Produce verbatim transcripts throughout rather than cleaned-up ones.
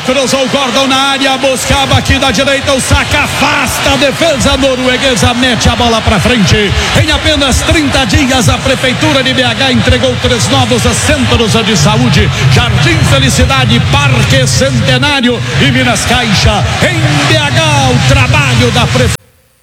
cruzou o Gordon na área, buscava aqui da direita, o saca afasta a defesa norueguesa, mete a bola pra frente. Em apenas trinta dias, a Prefeitura de B H entregou três novos centros de saúde: Jardim Felicidade, Parque Centenário e Minas Caixa. Em B H, o trabalho da Prefeitura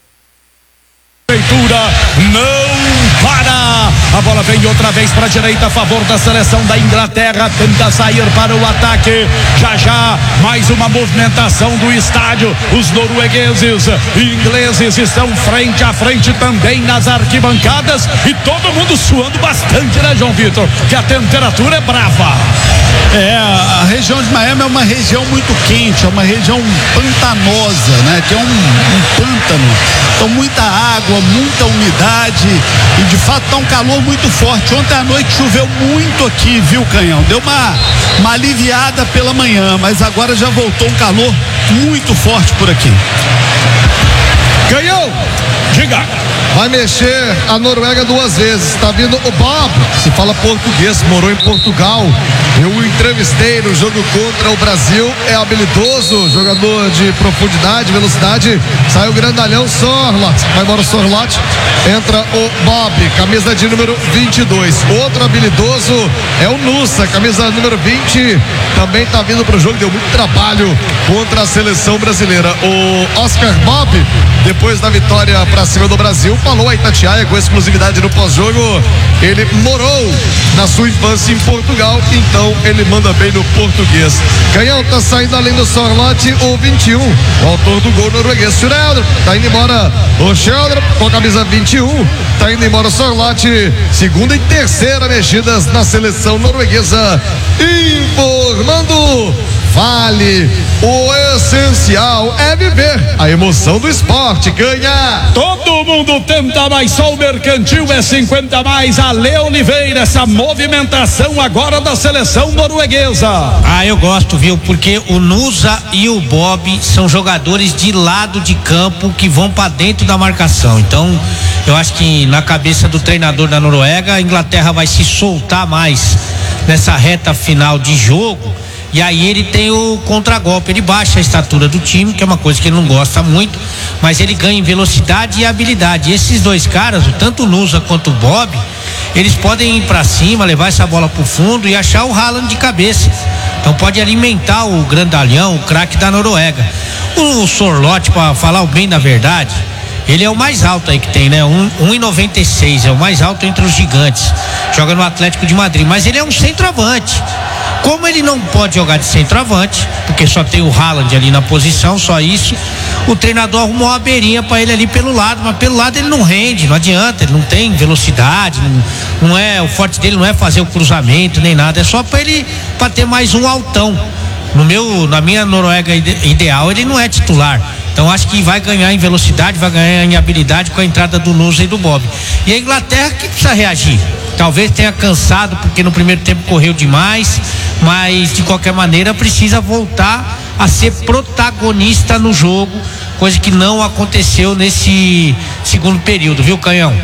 não para. A bola vem outra vez para a direita, a favor da seleção da Inglaterra. Tenta sair para o ataque. Já já, mais uma movimentação do estádio. Os noruegueses e ingleses estão frente a frente também nas arquibancadas. E todo mundo suando bastante, né, João Vitor? Que a temperatura é brava. É, a região de Miami é uma região muito quente, é uma região pantanosa, né? Que é um, um pântano. Então, muita água, muita umidade e de fato tá um calor muito forte. Ontem à noite choveu muito aqui, viu, Canhão? Deu uma, uma aliviada pela manhã, mas agora já voltou um calor muito forte por aqui. Canhão, diga. Vai mexer a Noruega duas vezes. Tá vindo o Bob, se fala português, morou em Portugal. Eu o entrevistei no jogo contra o Brasil. É habilidoso, jogador de profundidade, velocidade. Sai o grandalhão Sorloth. Vai embora o Sorloth. Entra o Bob, camisa de número vinte e dois. Outro habilidoso é o Nusa, camisa número vinte. Também tá vindo pro jogo. Deu muito trabalho contra a seleção brasileira. O Oscar Bob, depois da vitória pra cima do Brasil, falou a Itatiaia com exclusividade no pós-jogo. Ele morou na sua infância em Portugal, então ele manda bem no português. Canhão, tá saindo além do Sorloth o vinte e um, o autor do gol norueguês. Schroeder, tá indo embora o Schroeder com a camisa vinte e um, tá indo embora o Sorloth. Segunda e terceira mexidas na seleção norueguesa. Informando Vale, o essencial é viver a emoção do esporte. Ganha! Todo mundo tenta, mas só o Mercantil é cinquenta a mais. Ale Oliveira, essa movimentação agora da seleção norueguesa. Ah, eu gosto, viu? Porque o Nusa e o Bob são jogadores de lado de campo que vão para dentro da marcação. Então, eu acho que na cabeça do treinador da Noruega, a Inglaterra vai se soltar mais nessa reta final de jogo. E aí ele tem o contragolpe, ele baixa a estatura do time, que é uma coisa que ele não gosta muito, mas ele ganha em velocidade e habilidade. E esses dois caras, tanto o Nusa quanto o Bob, eles podem ir pra cima, levar essa bola pro fundo e achar o Haaland de cabeça. Então pode alimentar o grandalhão, o craque da Noruega. O Sorloth, para falar o bem da verdade, ele é o mais alto aí que tem, né? um e noventa e seis, é o mais alto entre os gigantes. Joga no Atlético de Madrid, mas ele é um centroavante. Como ele não pode jogar de centroavante, porque só tem o Haaland ali na posição, só isso, o treinador arrumou uma beirinha para ele ali pelo lado, mas pelo lado ele não rende, não adianta, ele não tem velocidade, não, não é, o forte dele não é fazer o cruzamento nem nada, é só para ele, para ter mais um altão. No meu, na minha Noruega ide, ideal, ele não é titular. Então acho que vai ganhar em velocidade, vai ganhar em habilidade com a entrada do Nusa e do Bob. E a Inglaterra que precisa reagir. Talvez tenha cansado porque no primeiro tempo correu demais, mas de qualquer maneira precisa voltar a ser protagonista no jogo, coisa que não aconteceu nesse segundo período, viu, Canhão?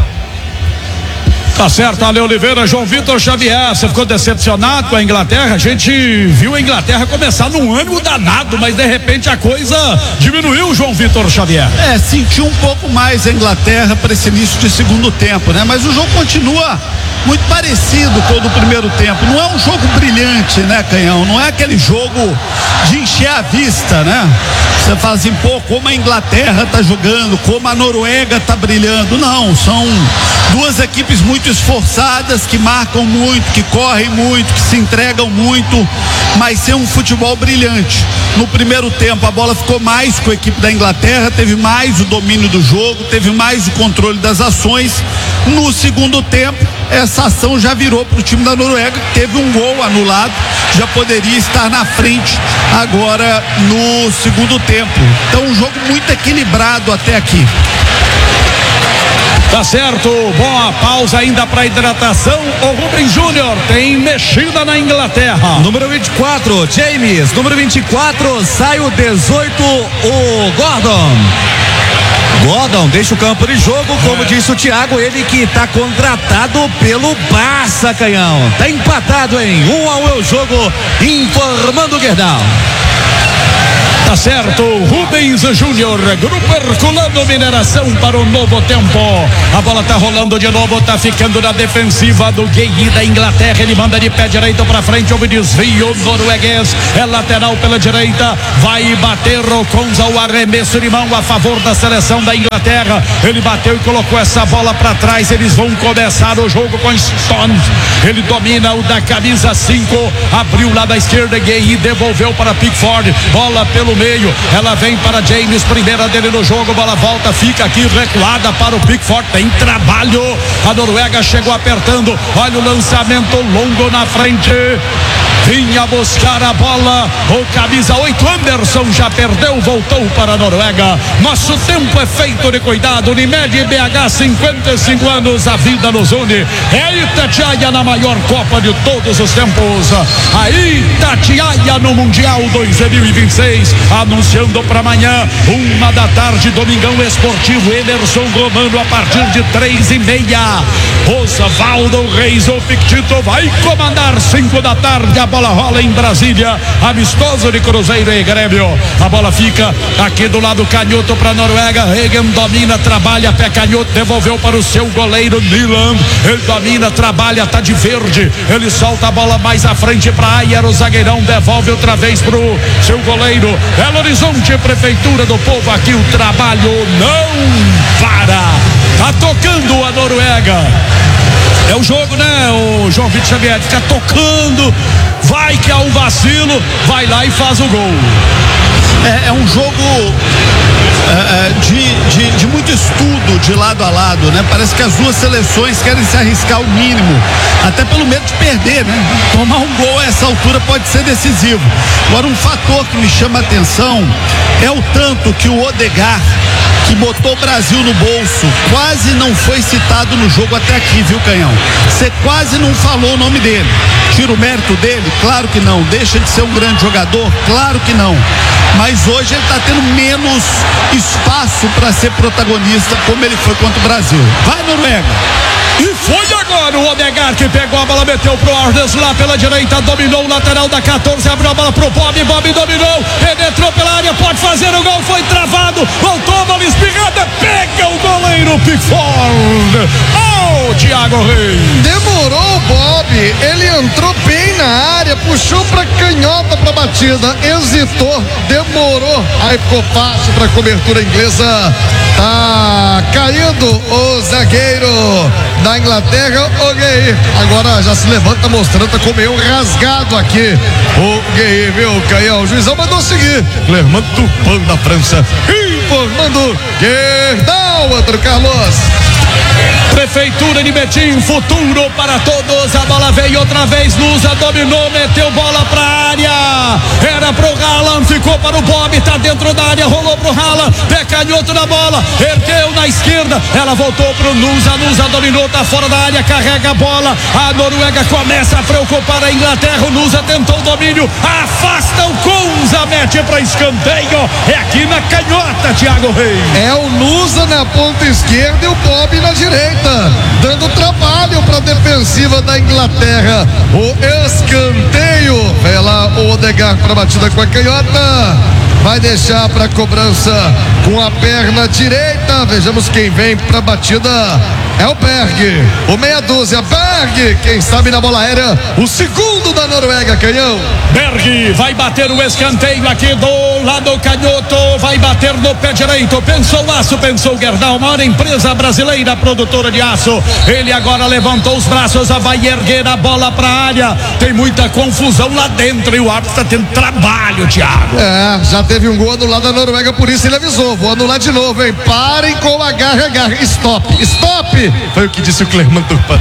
Tá certo, Ale Oliveira. João Vitor Xavier, você ficou decepcionado com a Inglaterra? A gente viu a Inglaterra começar num ânimo danado, mas de repente a coisa diminuiu, João Vitor Xavier. É, sentiu um pouco mais a Inglaterra para esse início de segundo tempo, né? Mas o jogo continua muito parecido todo o primeiro tempo. Não é um jogo brilhante, né, Canhão? Não é aquele jogo de encher a vista, né? Você fala assim, pô, como a Inglaterra tá jogando, como a Noruega tá brilhando. Não, são duas equipes muito esforçadas, que marcam muito, que correm muito, que se entregam muito, mas sem um futebol brilhante. No primeiro tempo a bola ficou mais com a equipe da Inglaterra, teve mais o domínio do jogo, teve mais o controle das ações. No segundo tempo, essa ação já virou para o time da Noruega, que teve um gol anulado, já poderia estar na frente agora no segundo tempo. Então um jogo muito equilibrado até aqui. Tá certo, boa pausa ainda para hidratação. O Rubens Júnior tem mexida na Inglaterra. Número vinte e quatro, James. Número vinte e quatro, sai o dezoito, o Gordon. Gordon deixa o campo de jogo, como é. disse o Thiago, ele que está contratado pelo Barça, Canhão. Tá empatado em um a um é o jogo, informando o Gerdau. Tá certo, Rubens Júnior, Grupo Herculano Mineração para o novo tempo. A bola tá rolando de novo, tá ficando na defensiva do Gueye da Inglaterra. Ele manda de pé direito pra frente, houve desvio norueguês. É lateral pela direita, vai bater o Konza, o arremesso de mão a favor da seleção da Inglaterra. Ele bateu e colocou essa bola pra trás. Eles vão começar o jogo com Stones. Ele domina o da camisa cinco, abriu lá da esquerda, Gueye devolveu para Pickford, bola pelo meio, ela vem para James, primeira dele no jogo, bola volta, fica aqui recuada para o Pickford, tem trabalho, a Noruega chegou apertando, olha o lançamento longo na frente, vinha buscar a bola, o camisa oito Anderson já perdeu, voltou para a Noruega. Nosso tempo é feito de cuidado. Unimed B H, cinquenta e cinco anos, a vida nos une. É Itatiaia na maior Copa de todos os tempos, a Itatiaia no Mundial dois mil e vinte e seis, anunciando para amanhã, uma da tarde, Domingão Esportivo, Emerson Romano a partir de três e meia. Osvaldo Reis, o Pictito vai comandar cinco da tarde. A bola rola em Brasília, amistoso de Cruzeiro e Grêmio. A bola fica aqui do lado canhoto para a Noruega. Regen domina, trabalha, pé canhoto, devolveu para o seu goleiro Nyland. Ele domina, trabalha, tá de verde. Ele solta a bola mais à frente para Ayer, o zagueirão devolve outra vez para o seu goleiro. Belo Horizonte, Prefeitura do Povo, aqui o trabalho não para. Tá tocando a Noruega. É o jogo, né, o João Vitor Xavier? Fica tocando, vai que há um vacilo, vai lá e faz o gol. É, é um jogo é, de, de, de muito estudo de lado a lado, né? Parece que as duas seleções querem se arriscar o mínimo, até pelo medo de perder, né? Tomar um gol a essa altura pode ser decisivo. Agora, um fator que me chama a atenção é o tanto que o Odegaard, que botou o Brasil no bolso, quase não foi citado no jogo até aqui, viu, Canhão? Você quase não falou o nome dele. Tira o mérito dele? Claro que não. Deixa de ser um grande jogador? Claro que não. Mas hoje ele está tendo menos espaço para ser protagonista, como ele foi contra o Brasil. Vai, Noruega! E foi agora o Odegaard que pegou a bola, meteu pro Arnes lá pela direita, dominou o lateral da quatorze, abriu a bola pro Bob, Bob dominou, penetrou pela área, pode fazer o gol, foi travado, voltou a bola espirrada, pega o goleiro Pickford. Oh, Thiago Reis! Demorou o Bob, ele entrou bem na área, puxou pra canhota pra batida, hesitou, demorou, aí ficou fácil pra cobertura inglesa. Tá caído o zagueiro da Inglaterra, o Gueye. Agora já se levanta mostrando, tá com meio rasgado aqui o Gueye, viu, Canhão? O juizão mandou seguir. Clermont Tupã da França, informando Gerdau, Antônio Carlos. Prefeitura de Betim, futuro para todos. A bola veio outra vez, Lusa dominou, meteu bola pra área. Era pro Haaland, ficou para o Bob, tá dentro da área, rolou pro Haaland, pé canhoto na bola, ergueu na esquerda, ela voltou pro Nusa, Nusa dominou, tá fora da área, carrega a bola. A Noruega começa a preocupar a Inglaterra. O Nusa tentou o domínio, afasta o Konza, mete pra escanteio. É aqui na canhota, Thiago Reis. É o Nusa na ponta esquerda e o Bob na direita, dando trabalho para a defensiva da Inglaterra. O escanteio, vai lá o Odegaard para a batida com a canhota, vai deixar para cobrança com a perna direita. Vejamos quem vem para a batida. É o Berg, o meia dúzia, Berg, quem sabe na bola aérea, o segundo da Noruega, Canhão. Berg vai bater o escanteio aqui do lado canhoto, vai bater no pé direito, pensou o aço, pensou o Gerdau, maior empresa brasileira produtora de aço. Ele agora levantou os braços, vai erguer a bola pra área, tem muita confusão lá dentro e o árbitro tá tendo trabalho, Thiago. É, já teve um gol anulado da Noruega, por isso ele avisou, vou anular de novo, hein, parem com a garra, garra, stop, stop, foi o que disse o Clermont Tupã.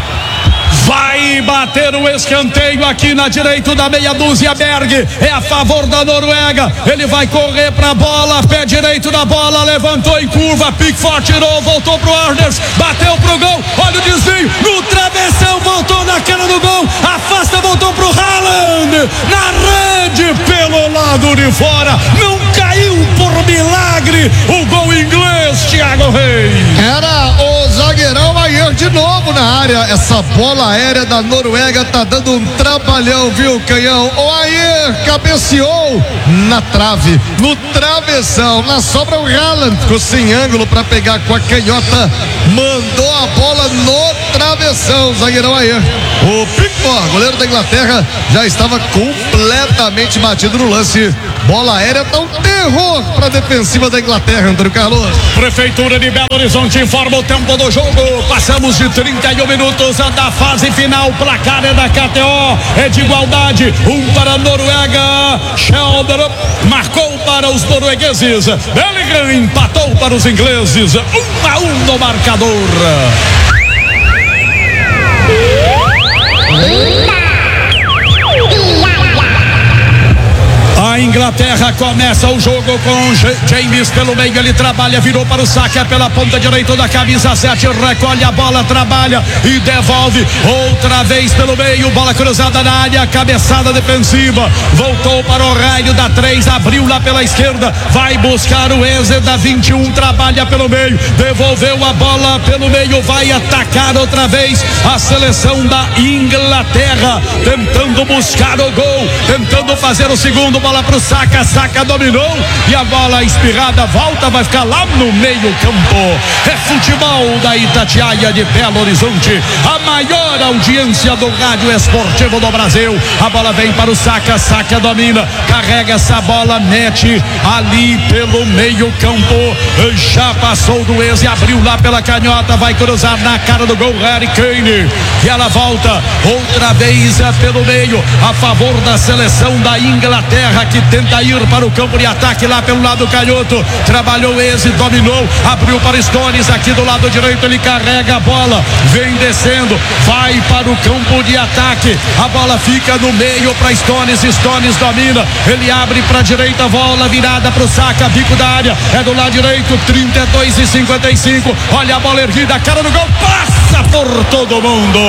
Vai bater o escanteio aqui na direita da meia dúzia. Berg é a favor da Noruega. Ele vai correr pra bola, pé direito da bola, levantou em curva, Pickford tirou, voltou pro Arnes, bateu pro gol, olha o desvio, no travessão, voltou na cara do gol, afasta, voltou pro Haaland, na rede pelo lado de fora, não caiu por milagre o gol inglês, Thiago Reis. Era o zagueirão Ayer de novo na área. Essa bola aérea da Noruega tá dando um trabalhão, viu, Canhão? O Ayer cabeceou na trave, no travessão. Na sobra o Haaland ficou sem ângulo para pegar com a canhota. Mandou a bola no travessão, zagueirão Ayer. O Pickford, goleiro da Inglaterra, já estava completamente batido no lance. Bola aérea tá um terror para a defensiva da Inglaterra, Antônio Carlos. Prefeitura de Belo Horizonte informa o tempo do jogo. Passamos de trinta e um minutos da fase final. Placar é da K T O, é de igualdade. Um para a Noruega. Sheldon marcou para os noruegueses. Bellingham empatou para os ingleses. Um a um no marcador. A Inglaterra começa o jogo com James pelo meio, ele trabalha, virou para o saque, é pela ponta direita da camisa sete, recolhe a bola, trabalha e devolve outra vez pelo meio, bola cruzada na área, cabeçada defensiva, voltou para o raio da três, abriu lá pela esquerda, vai buscar o Eze da vinte e um, trabalha pelo meio, devolveu a bola pelo meio, vai atacar outra vez a seleção da Inglaterra, tentando buscar o gol, tentando fazer o segundo, bola pro Saka, Saka dominou e a bola espirrada volta, vai ficar lá no meio campo. É futebol da Itatiaia de Belo Horizonte, a maior audiência do rádio esportivo do Brasil. A bola vem para o Saka, Saka domina, carrega essa bola, mete ali pelo meio campo, já passou do Eze, abriu lá pela canhota, vai cruzar na cara do gol, Harry Kane, e ela volta outra vez pelo meio, a favor da seleção da Inglaterra, que tenta ir para o campo de ataque lá pelo lado canhoto, trabalhou Eze, dominou, abriu para Stones, aqui do lado direito ele carrega a bola, vem descendo, vai para o campo de ataque, a bola fica no meio para Stones, Stones domina, ele abre para a direita, bola virada para o Saka, bico da área, é do lado direito, trinta e dois e cinquenta e cinco, olha a bola erguida, a cara do gol, passa por todo mundo,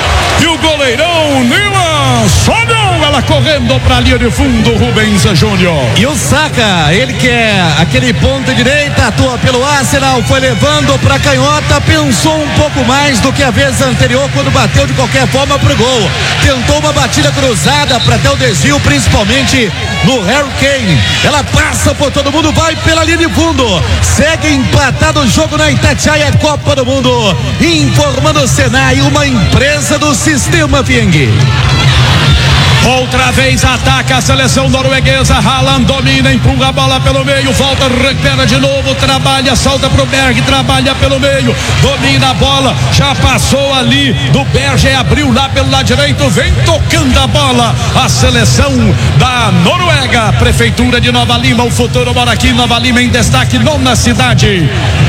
e o goleirão Nila sobe ela correndo para a linha de fundo, Rubens Júnior. E o Saka, ele que é aquele ponta direita, atua pelo Arsenal, foi levando para canhota, pensou um pouco mais do que a vez anterior quando bateu de qualquer forma pro gol. Tentou uma batida cruzada para ter o desvio, principalmente no Harry Kane. Ela passa por todo mundo, vai pela linha de fundo. Segue empatado o jogo na Itatiaia Copa do Mundo. Informando o Senai, uma empresa do Sistema Fieng. Outra vez ataca a seleção norueguesa, Haaland domina, empurra a bola pelo meio, volta, recupera de novo, trabalha, solta pro Berg, trabalha pelo meio, domina a bola, já passou ali do Berg, abriu lá pelo lado direito, vem tocando a bola, a seleção da Noruega, Prefeitura de Nova Lima, o futuro mora aqui, Nova Lima em destaque, nona cidade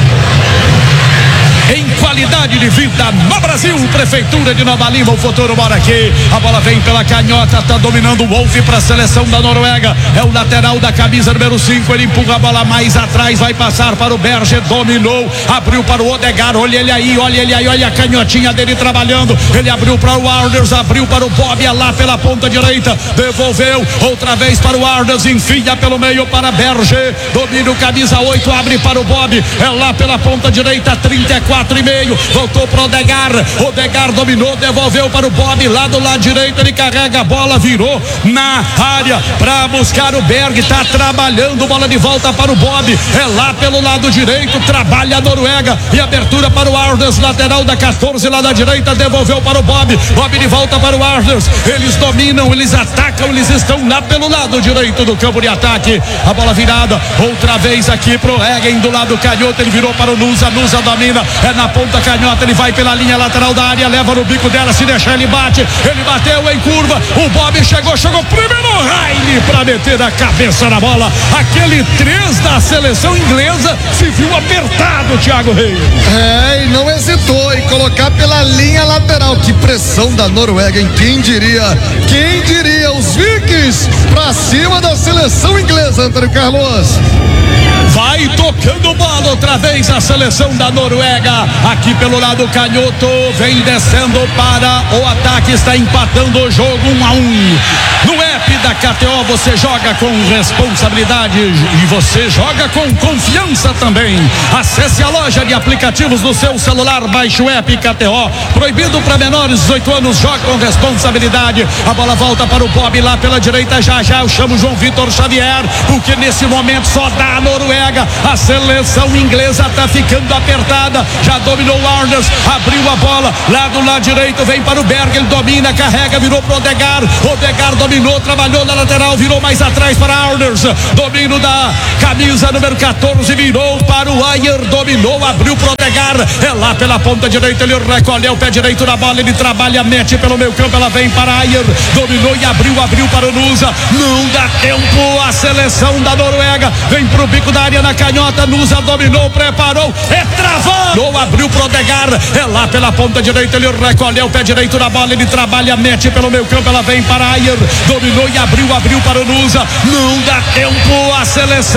em qualidade de vida no Brasil, Prefeitura de Nova Lima, o futuro mora aqui, a bola vem pela canhota, tá dominando o Wolf para a seleção da Noruega, é o lateral da camisa número cinco, ele empurra a bola mais atrás, vai passar para o Berger, dominou, abriu para o Odegaard, olha ele aí, olha ele aí, olha a canhotinha dele trabalhando, ele abriu para o Arnes, abriu para o Bob, lá pela ponta direita, devolveu, outra vez para o Arnes, enfia pelo meio para Berger, domina o camisa oito, abre para o Bob, é lá pela ponta direita, trinta e quatro e meio, voltou para o Odegaard, Odegaard dominou, devolveu para o Bob, lá do lado direito, ele carrega a bola, virou na área para buscar o Berg, tá trabalhando, bola de volta para o Bob, é lá pelo lado direito, trabalha a Noruega, e abertura para o Arnes, lateral da quatorze, lá da direita, devolveu para o Bob, Bob de volta para o Arnes, eles dominam, eles atacam, eles estão lá pelo lado direito do campo de ataque, a bola virada, outra vez aqui pro Egen, do lado canhoto, ele virou para o Nusa, Nusa domina, é na ponta canhota, ele vai pela linha lateral da área, leva no bico dela, se deixar ele bate, ele bateu em curva, o Bob chegou, chegou primeiro Riley para meter a cabeça na bola, aquele três da seleção inglesa se viu apertado, Thiago Reis. É, e não hesitou em colocar pela linha lateral, que pressão da Noruega, hein? Quem diria, quem diria, os Vikings pra cima cima da seleção inglesa, Antônio Carlos. Vai tocando bola outra vez a seleção da Noruega. Aqui pelo lado canhoto, vem descendo para o ataque, está empatando o jogo um a um. No app da K T O você joga com responsabilidade e você joga com confiança também. Acesse a loja de aplicativos do seu celular, baixe o app K T O. Proibido para menores de dezoito anos, joga com responsabilidade. A bola volta para o Bob lá pela direita, já já eu chamo João Vitor Xavier, porque nesse momento só dá a Noruega. A seleção inglesa tá ficando apertada, já dominou o Arnes, abriu a bola lá do lado direito, vem para o Berg, ele domina, carrega, virou pro Odegar, Odegar dominou, trabalhou na lateral, virou mais atrás para Arnes, domínio da camisa número quatorze, virou para o Ayer, dominou, abriu pro Odegar, é lá pela ponta direita, ele recolheu o pé direito na bola, ele trabalha, mete pelo meio campo, ela vem para Ayer, dominou e abriu, abriu para o Nusa, não dá tempo, a seleção da Noruega vem pro bico da área na canhota, Nusa dominou, preparou, é travado, abriu pro Odegar, é lá pela ponta direita, ele recolheu o pé direito na bola, ele trabalha, mete pelo meio campo, ela vem para Ayer, dominou e abriu, abriu para o Nusa, não dá tempo, a seleção